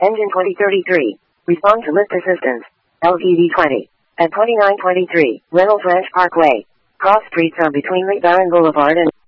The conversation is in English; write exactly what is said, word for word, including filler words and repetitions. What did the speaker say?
Engine twenty thirty-three. Respond to lift assistance. L T V twenty. At twenty-nine twenty-three, Reynolds Ranch Parkway. Cross streets are between Lee Baron Boulevard and